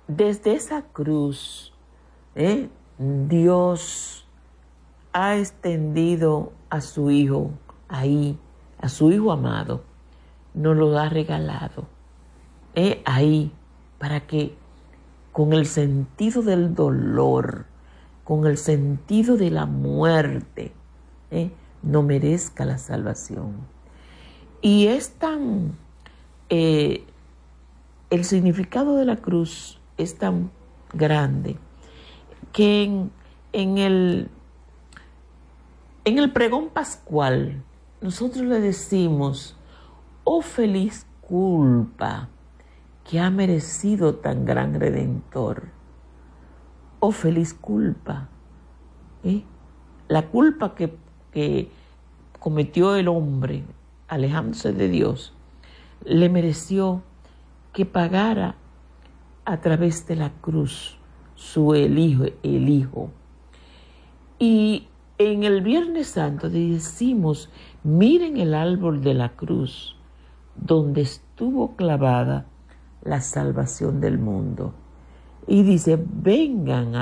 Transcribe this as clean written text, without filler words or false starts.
desde esa cruz, Dios ha extendido a su Hijo ahí, a su Hijo amado, nos lo ha regalado ahí, para que con el sentido del dolor, con el sentido de la muerte, no merezca la salvación. Y es tan, el significado de la cruz es tan grande que en el pregón pascual nosotros le decimos: oh feliz culpa que ha merecido tan gran Redentor. Oh feliz culpa. La culpa que cometió el hombre alejándose de Dios, le mereció que pagara a través de la cruz el Hijo. Y en el Viernes Santo decimos: miren el árbol de la cruz, donde estuvo clavada la salvación del mundo. Y dice: vengan